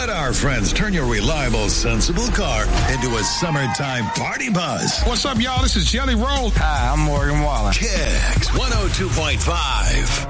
Let our friends turn your reliable, sensible car into a summertime party buzz. What's up, y'all? This is Jelly Roll. Hi, I'm Morgan Wallen. Kicks 102.5.